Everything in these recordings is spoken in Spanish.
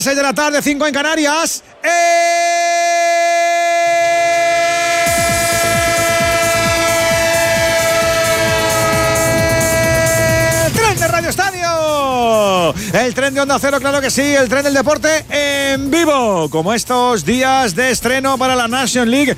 6 de la tarde, 5 en Canarias. ¡Tren de Radio Estadio! El tren de Onda Cero, claro que sí. El tren del deporte en vivo. Como estos días de estreno para la National League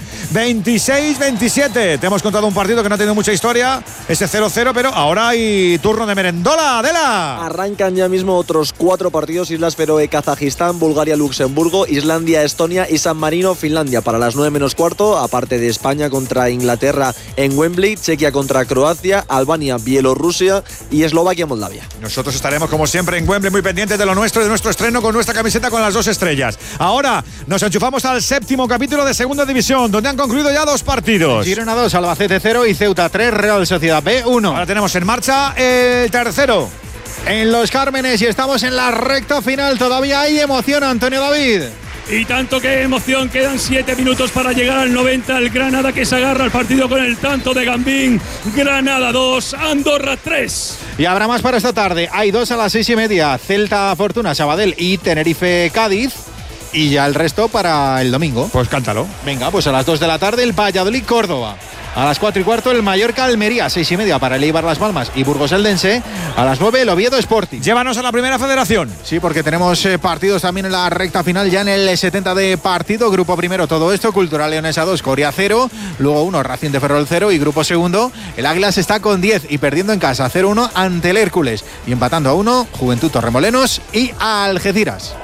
26-27. Te hemos contado un partido que no ha tenido mucha historia, ese 0-0, pero ahora hay turno de merendola. Adela. Arrancan ya mismo otros 4 partidos: Islas Feroe, Kazajistán, Bulgaria, Luxemburgo, Islandia, Estonia y San Marino, Finlandia. Para las 9:15, aparte de España contra Inglaterra en Wembley, Chequia contra Croacia, Albania, Bielorrusia y Eslovaquia, Moldavia. Nosotros estaremos como siempre en Wembley, muy pendientes de lo nuestro, de nuestro estreno, con nuestra camiseta con las 2 estrellas. Ahora nos enchufamos al 7º capítulo de Segunda División, donde han concluido ya 2 partidos. Girona 2, Albacete 0 y Ceuta 3, Real Sociedad B 1. Ahora tenemos en marcha el tercero. En Los Cármenes, y estamos en la recta final. Todavía hay emoción, Antonio David. Y tanto que emoción, quedan 7 minutos para llegar al 90. El Granada que se agarra al partido con el tanto de Gambín. Granada 2, Andorra 3. Y habrá más para esta tarde. Hay 2 a las 6:30. Celta Fortuna, Sabadell y Tenerife Cádiz. Y ya el resto para el domingo. Pues cántalo. Venga, pues a las 2 de la tarde el Valladolid Córdoba. A las 4:15 el Mallorca Almería. 6:30 para el Eibar Las Palmas y Burgos Eldense. A las 9 el Oviedo Sporting. Llévanos a la Primera Federación. Sí, porque tenemos partidos también en la recta final, ya en el 70 de partido. Grupo primero, todo esto: Cultural Leonesa 2, Coria 0. Luego 1, Racing de Ferrol 0. Y grupo segundo, el Águilas está con 10 y perdiendo en casa 0-1 ante el Hércules. Y empatando a 1, Juventud Torremolinos y Algeciras.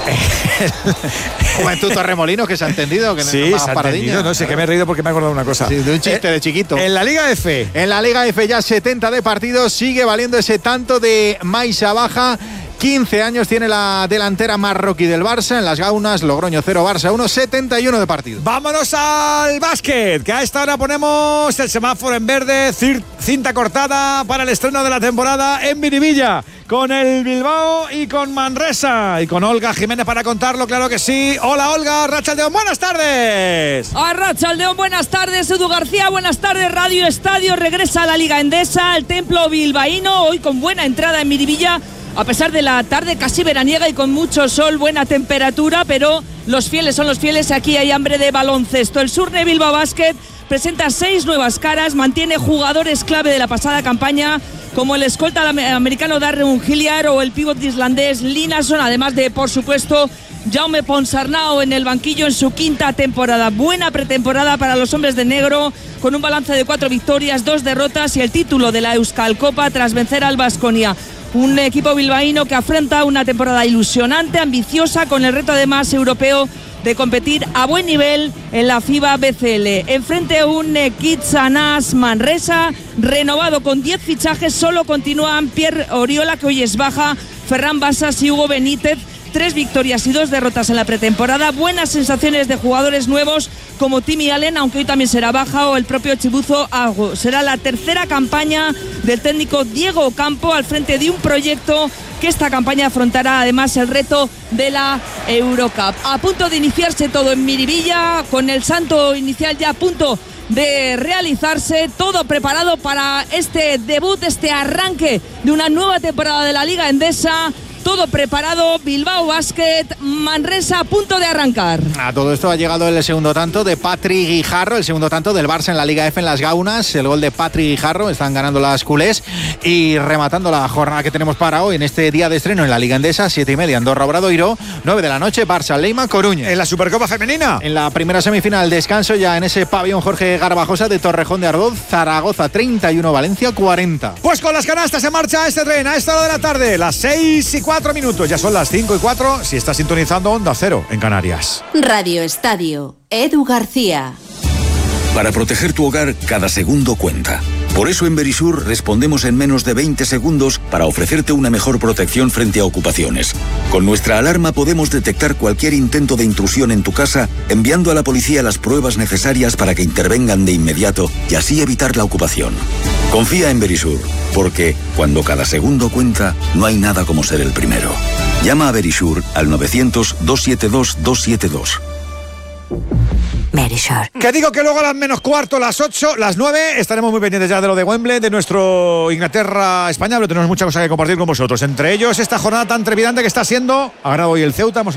Juventud Torremolinos, que se ha entendido. Que sí, no se ha entendido. No sé, que me he reído porque me he acordado de una cosa. Sí, de un chiste de chiquito. En la Liga F. En la Liga F ya 70 de partidos. Sigue valiendo ese tanto de Maisa Baja. 15 años tiene la delantera marroquí del Barça. En las Gaunas, Logroño 0, Barça 1, 71 de partido. Vámonos al básquet, que a esta hora ponemos el semáforo en verde, cinta cortada para el estreno de la temporada en Miribilla, con el Bilbao y con Manresa, y con Olga Jiménez para contarlo, claro que sí. Hola Olga, Arratsaldeon, buenas tardes. Arratsaldeon, buenas tardes. Edu García, buenas tardes. Radio Estadio regresa a la Liga Endesa, al templo bilbaíno, hoy con buena entrada en Miribilla. A pesar de la tarde casi veraniega y con mucho sol, buena temperatura, pero los fieles son los fieles. Aquí hay hambre de baloncesto. El Surne Bilbao Basket presenta 6 nuevas caras, mantiene jugadores clave de la pasada campaña, como el escolta americano Darren Hilliard o el pívot islandés Linason, además de, por supuesto, Jaume Ponsarnau en el banquillo en su 5ª temporada. Buena pretemporada para los hombres de negro, con un balance de 4 victorias, 2 derrotas y el título de la Euskal Copa tras vencer al Baskonia. Un equipo bilbaíno que afronta una temporada ilusionante, ambiciosa, con el reto además europeo de competir a buen nivel en la FIBA BCL. Enfrente un Kitsanas Manresa renovado con 10 fichajes. Solo continúan Pierre Oriola, que hoy es baja, Ferran Basas y Hugo Benítez. 3 victorias y 2 derrotas en la pretemporada. Buenas sensaciones de jugadores nuevos como Timmy Allen, aunque hoy también será baja, o el propio Chibuzo Ago. Será la tercera campaña del técnico Diego Ocampo al frente de un proyecto que esta campaña afrontará además el reto de la Eurocup. A punto de iniciarse todo en Miribilla, con el santo inicial ya a punto de realizarse, todo preparado para este debut, este arranque de una nueva temporada de la Liga Endesa. Todo preparado, Bilbao Basket, Manresa a punto de arrancar. A todo esto ha llegado el segundo tanto de Patrick Guijarro, el segundo tanto del Barça en la Liga F en las Gaunas. El gol de Patrick Guijarro, están ganando las culés. Y rematando la jornada que tenemos para hoy en este día de estreno en la Liga Endesa, 7:30 Andorra Obradoiro, 9 de la noche Barça Leima Coruña. En la Supercopa Femenina, en la primera semifinal, descanso ya en ese pabellón Jorge Garbajosa de Torrejón de Ardoz. Zaragoza 31, Valencia 40. Pues con las canastas se marcha este tren a esta hora de la tarde, las 6:04. Ya son las 5:04 si estás sintonizando Onda Cero en Canarias. Radio Estadio, Edu García. Para proteger tu hogar, cada segundo cuenta. Por eso en Verisur respondemos en menos de 20 segundos para ofrecerte una mejor protección frente a ocupaciones. Con nuestra alarma podemos detectar cualquier intento de intrusión en tu casa, enviando a la policía las pruebas necesarias para que intervengan de inmediato y así evitar la ocupación. Confía en Verisur, porque cuando cada segundo cuenta, no hay nada como ser el primero. Llama a Verisur al 900-272-272. Verisure. Que digo que luego a las menos cuarto, las 8, las 9, estaremos muy pendientes ya de lo de Wembley, de nuestro Inglaterra-España, pero tenemos mucha cosa que compartir con vosotros. Entre ellos, esta jornada tan trepidante que está siendo. Ahora hoy el Ceuta.